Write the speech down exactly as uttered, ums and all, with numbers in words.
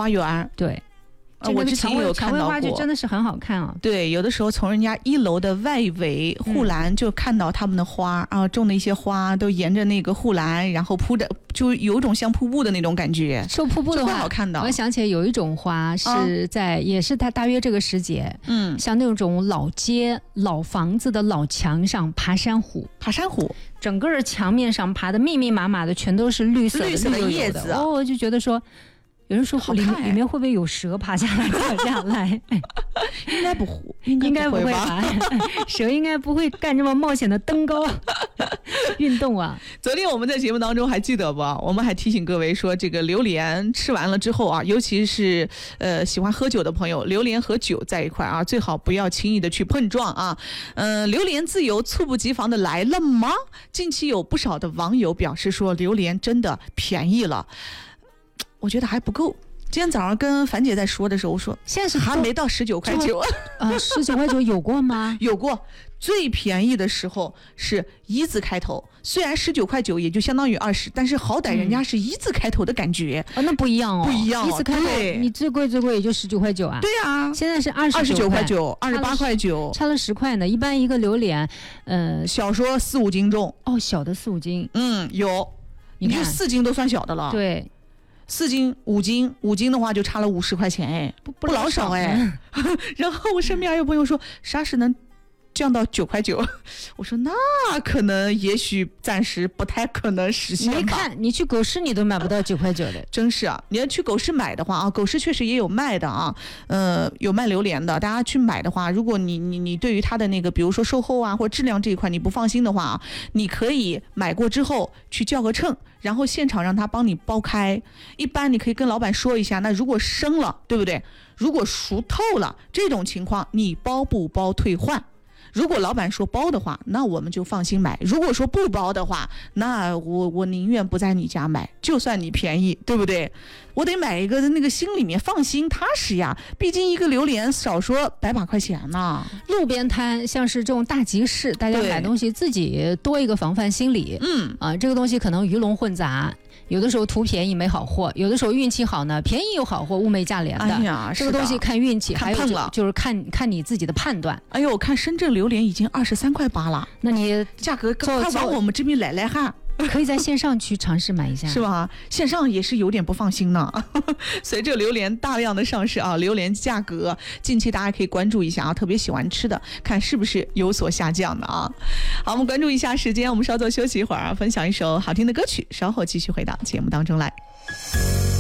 花园。 对。 呃、我之前有看到过， 蔷薇花就真的是很好看啊。 对，有的时候从人家一楼的外围护栏就看到他们的花、嗯、啊，种的一些花都沿着那个护栏，然后铺着，就有一种像瀑布的那种感觉。 说瀑布的话， 好看的。 我想起来有一种花是在，嗯、也是它大约这个时节，嗯，像那种老街、老房子的老墙上爬山虎， 爬山虎， 整个墙面上爬的密密麻麻的，全都是绿色的绿色的叶子。 哦，我就觉得说。有人说里面里面会不会有蛇爬下来爬下来？ 应该不会，应该不会吧？蛇应该不会干这么冒险的登高运动啊。 昨天我们在节目当中还记得不？我们还提醒各位说，这个榴莲吃完了之后啊，尤其是呃喜欢喝酒的朋友，榴莲和酒在一块啊，最好不要轻易的去碰撞啊。嗯、呃，榴莲自由猝不及防的来了吗？近期有不少的网友表示说，榴莲真的便宜了。我觉得还不够。今天早上跟樊姐在说的时候，我说现在是还没到十九块九啊，十九块九有过吗？ 有过，最便宜的时候是一字开头，虽然十九块九也就相当于二十，但是好歹人家是一字开头的感觉。 嗯、哦，那不一样哦， 不一样、哦， 一字开头，你最贵最贵也就十九块九啊。 对啊， 现在是二十九块九，二十八块九， 差了十块呢。一般一个榴莲，呃， 小说四五斤重哦，小的四五斤， 嗯，有，你就四斤都算小的了。 对。 四斤五斤五斤的话就差了五十块钱哎，不不老少哎。然后我身边还有朋友说啥时能降到九块九，我说那可能也许暂时不太可能实现吧。 你看你去狗市你都买不到九块九的， 真是啊！你要去狗市买的话啊，狗市确实也有卖的啊，呃，有卖榴莲的。大家去买的话，如果你你你对于它的那个，比如说售后啊或质量这一块你不放心的话啊，你可以买过之后去叫个秤，然后现场让他帮你剥开。一般你可以跟老板说一下，那如果生了，对不对？如果熟透了，这种情况你包不包退换？如果老板说包的话，那我们就放心买；如果说不包的话，那我我宁愿不在你家买，就算你便宜，对不对？我得买一个那个心里面放心踏实呀，毕竟一个榴莲少说百把块钱呢。 路边摊像是这种大集市，大家买东西自己多一个防范心理。嗯啊，这个东西可能鱼龙混杂。有的时候图便宜没好货，有的时候运气好呢，便宜有好货，物美价廉的。 哎呀， 这个东西看运气， 还有就就是看看你自己的判断。 哎呦，我看深圳榴莲已经二十三块八了， 那你价格快往我们这边来来哈。 可以在线上去尝试买一下， 是吧？线上也是有点不放心呢。随着榴莲大量的上市啊，榴莲价格近期大家可以关注一下啊，特别喜欢吃的，看是不是有所下降的啊。好，我们关注一下时间，我们稍作休息一会儿啊，分享一首好听的歌曲，稍后继续回到节目当中来。